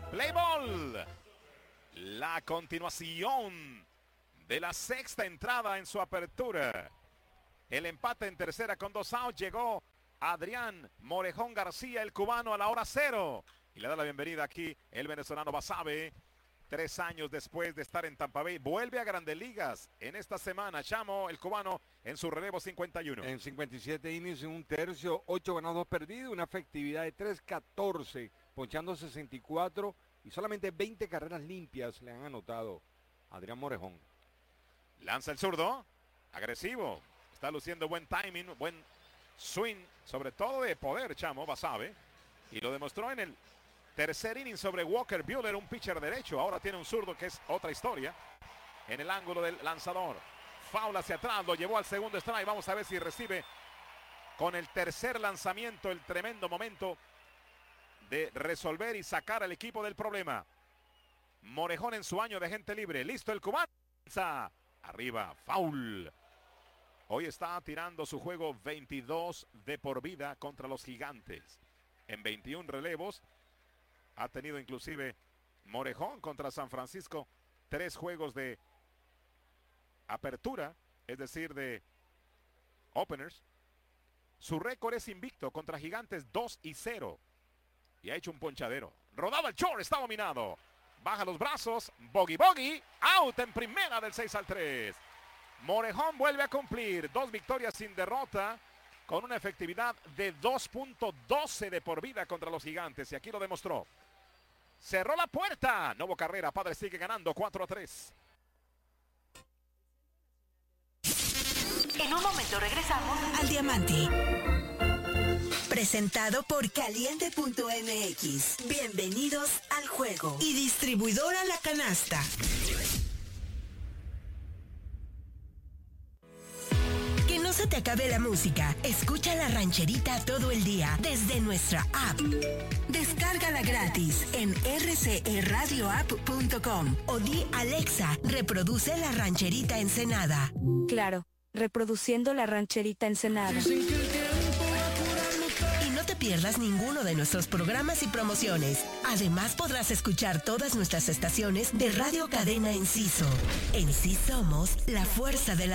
Play ball. La continuación de la sexta entrada en su apertura. El empate en tercera con 2 outs. Llegó Adrián Morejón García, el cubano, a la hora 0. Y le da la bienvenida aquí el venezolano Basabe. 3 años después de estar en Tampa Bay, vuelve a Grandes Ligas en esta semana. Chamo, el cubano, en su relevo 51. En 57 innings, en un tercio, 8 ganados, 2 perdidos, una efectividad de 3.14, ponchando 64 y solamente 20 carreras limpias le han anotado a Adrián Morejón. Lanza el zurdo, agresivo, está luciendo buen timing, buen swing, sobre todo de poder, Chamo Basabe, y lo demostró en el tercer inning sobre Walker Buehler, un pitcher derecho. Ahora tiene un zurdo que es otra historia en el ángulo del lanzador. Foul hacia atrás, lo llevó al segundo strike. Vamos a ver si recibe con el tercer lanzamiento el tremendo momento de resolver y sacar al equipo del problema. Morejón en su año de gente libre. Listo el cubano. Arriba, foul. Hoy está tirando su juego 22 de por vida contra los Gigantes. En 21 relevos. Ha tenido inclusive Morejón contra San Francisco 3 juegos de apertura, es decir, de openers. Su récord es invicto contra Gigantes 2-0. Y ha hecho un ponchadero. Rodaba el short, está dominado. Baja los brazos, bogey, out en primera del 6-3. Morejón vuelve a cumplir 2 victorias sin derrota con una efectividad de 2.12 de por vida contra los Gigantes. Y aquí lo demostró. Cerró la puerta. No hubo carrera. Padres sigue ganando 4-3. En un momento regresamos al Diamante. Presentado por Caliente.mx. Bienvenidos al juego. Y distribuidora La Canasta. Que no se te acabe la música. Escucha La Rancherita todo el día desde nuestra app. Descárgala gratis en rcrradioapp.com o di Alexa, reproduce La Rancherita Ensenada. Claro, reproduciendo La Rancherita Ensenada. Y no te pierdas ninguno de nuestros programas y promociones. Además podrás escuchar todas nuestras estaciones de Radio Cadena Enciso. En sí somos la fuerza de la